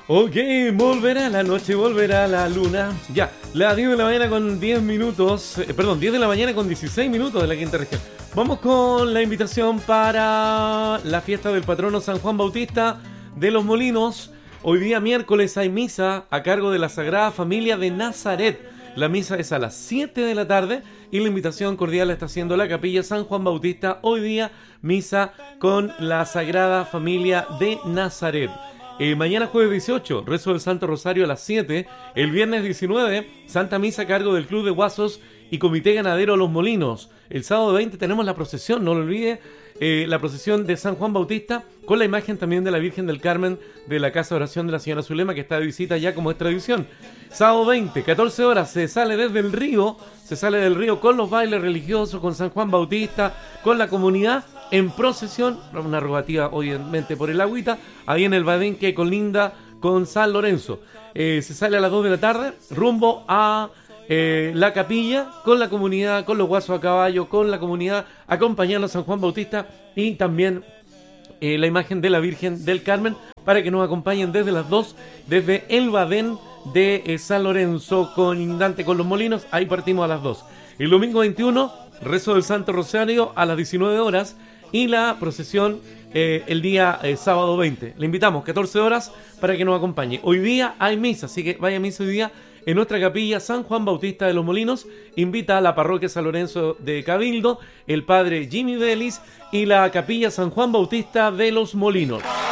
Ok, volverá la noche, volverá la luna. Ya, las 10 de la mañana con 10 minutos, 10 de la mañana con 16 minutos de la quinta región. Vamos con la invitación para la fiesta del patrono San Juan Bautista de los Molinos. Hoy día miércoles hay misa a cargo de la Sagrada Familia de Nazaret. La misa es a las 7 de la tarde y la invitación cordial la está haciendo la Capilla San Juan Bautista. Hoy día misa con la Sagrada Familia de Nazaret. Mañana jueves 18, rezo del Santo Rosario a las 7. El viernes 19, Santa Misa a cargo del Club de Guasos y Comité Ganadero Los Molinos. El sábado 20 tenemos la procesión, no lo olvide, la procesión de San Juan Bautista con la imagen también de la Virgen del Carmen de la Casa de Oración de la Señora Zulema, que está de visita ya como es tradición. Sábado 20, 14 horas, se sale del río con los bailes religiosos, con San Juan Bautista, con la comunidad en procesión, una rogativa obviamente por el agüita, ahí en el Badén que colinda con San Lorenzo. Se sale a las 2 de la tarde, rumbo a la capilla, con la comunidad, con los guasos a caballo, con la comunidad, acompañando a San Juan Bautista y también la imagen de la Virgen del Carmen, para que nos acompañen desde las 2, desde el Badén de San Lorenzo, colindante con los Molinos. Ahí partimos a las 2. El domingo 21, rezo del Santo Rosario a las 19 horas y la procesión el día sábado 20. Le invitamos 14 horas para que nos acompañe. Hoy día hay misa, así que vaya a misa hoy día en nuestra capilla San Juan Bautista de los Molinos. Invita a la parroquia San Lorenzo de Cabildo, el padre Jimmy Vélez y la capilla San Juan Bautista de los Molinos.